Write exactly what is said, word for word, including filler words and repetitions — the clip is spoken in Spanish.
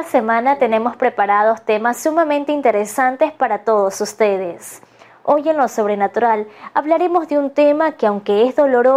semana tenemos preparados temas sumamente interesantes para todos ustedes. Hoy en Lo Sobrenatural hablaremos de un tema que, aunque es doloroso,